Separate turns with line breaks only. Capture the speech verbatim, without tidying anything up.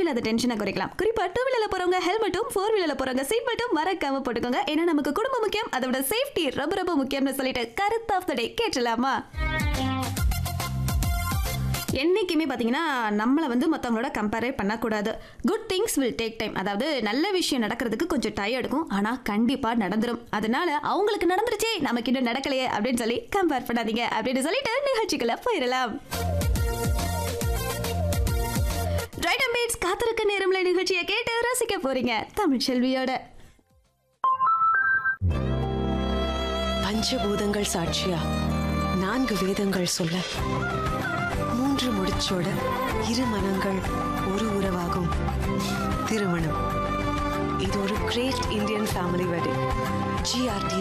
தேவையில்லாத டென்ஷனை குறைக்கலாம். குறிப்பா டூ வீலர்ல போறவங்க ஹெல்மெட்டும், ஃபோர் வீலர்ல போறவங்க சீட் பெல்ட்டும் மறக்காம போட்டுக்கோங்க. ஏன்னா நமக்கு குடும்பம் முக்கியம், அதோட சேஃப்டி ரொம்ப ரொம்ப முக்கியம்னு சொல்லிட்டு கருத்து ஆஃப் த டே கேட்டலாமா? என்னைக்குமே பார்த்தீங்கன்னா நம்மளை வந்து மற்றவங்களோட கம்பேரே பண்ணக்கூடாது. Good things will take time. அதாவது நல்ல விஷயம் நடக்கிறதுக்கு கொஞ்சம் டைம் எடுக்கும், ஆனால் கண்டிப்பாக நடந்துடும். அதனால அவங்களுக்கு நடந்துருச்சே நமக்கு இன்னும் நடக்கலையே அப்படின்னு சொல்லி கம்பேர் பண்ணாதீங்க அப்படின்னு சொல்லிட்டு நிகழ்ச்சிக்குள்ள போயிடலாம். ரைட் அம்பேட்ஸ் காத்திருக்க நேரம்ல நிகழ்ச்சியை கேட்டு ரசிக்க போறீங்க தமிழ் செல்வியோட.
பஞ்சபூதங்கள் சாட்சியா நான்கு வேதங்கள் சொல்ல மூன்று முடிச்சோட இரு மனங்கள் ஒரு உறவாகும் திருமணம். இது ஒரு great Indian family wedding. GRT